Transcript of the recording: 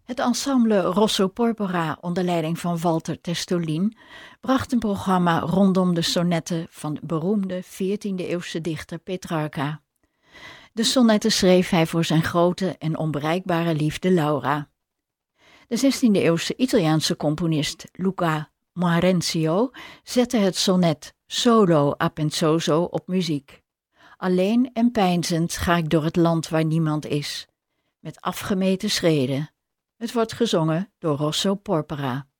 Het ensemble Rosso Porpora onder leiding van Walter Testolin bracht een programma rondom de sonnetten van de beroemde 14e-eeuwse dichter Petrarca. De sonnetten schreef hij voor zijn grote en onbereikbare liefde Laura. De 16e-eeuwse Italiaanse componist Luca Marenzio zette het sonnet Solo a pensoso op muziek. Alleen en peinzend ga ik door het land waar niemand is, met afgemeten schreden. Het wordt gezongen door Rosso Porpora.